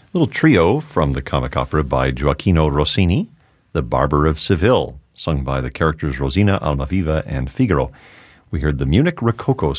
Little trio from the comic opera by Gioacchino Rossini, The Barber of Seville, sung by the characters Rosina, Almaviva, and Figaro. We heard the Munich Rococo